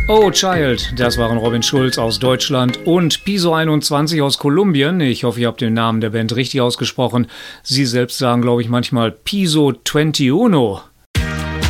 Oh Child, das waren Robin Schulz aus Deutschland und Piso 21 aus Kolumbien. Ich hoffe, ihr habt den Namen der Band richtig ausgesprochen. Sie selbst sagen, glaube ich, manchmal Piso 21.